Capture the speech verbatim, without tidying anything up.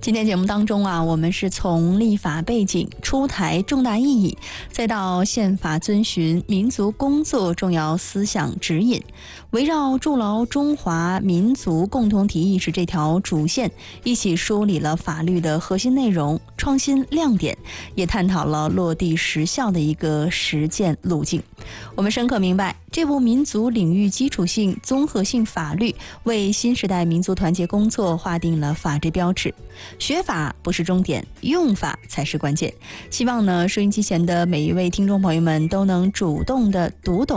今天节目当中啊，我们是从立法背景、出台重大意义，再到宪法遵循、民族工作重要思想指引，围绕筑牢中华民族共同体意识这条主线，一起梳理了法律的核心内容、创新亮点，也探讨了落地实效的一个实践路径。我们深刻明白，这部民族领域基础性、综合性法律为新时代民族团结工作划定了法治标志。学法不是终点，用法才是关键。希望呢，收音机前的每一位听众朋友们都能主动的读懂